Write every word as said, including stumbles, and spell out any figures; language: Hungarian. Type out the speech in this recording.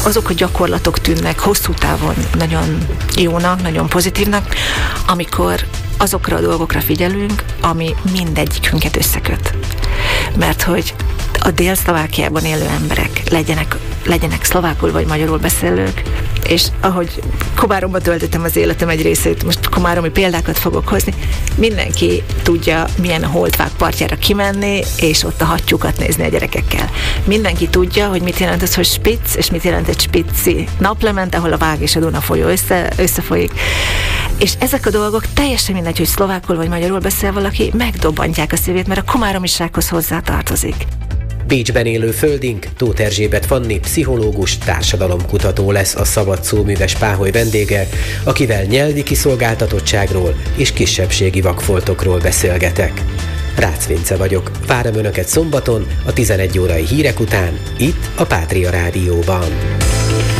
azok a gyakorlatok tűnnek hosszú távon nagyon jónak, nagyon pozitívnak, amikor azokra a dolgokra figyelünk, ami mindegyikünket összeköt. Mert hogy a Dél-Szlovákiában élő emberek legyenek, legyenek szlovákul vagy magyarul beszélők, és ahogy Komáromban töltöttem az életem egy részét, most komáromi példákat fogok hozni, mindenki tudja, milyen a Holdvák partjára kimenni, és ott a hattyúkat nézni a gyerekekkel. Mindenki tudja, hogy mit jelent az, hogy spitz, és mit jelent egy spitzi naplement, ahol a Vág és a Duna folyó össze, összefolyik. És ezek a dolgok teljesen mindegy, hogy szlovákul vagy magyarul beszél valaki, megdobbantják a szívét, mert a komáromisághoz hozzá tartozik. Bécsben élő földink Tóth Erzsébet Fanni pszichológus, társadalomkutató lesz a Szabad Szóműves Páholy vendége, akivel nyelvi kiszolgáltatottságról és kisebbségi vakfoltokról beszélgetek. Rácz Vince vagyok, várom Önöket szombaton a tizenegy órai hírek után, itt a Pátria Rádióban.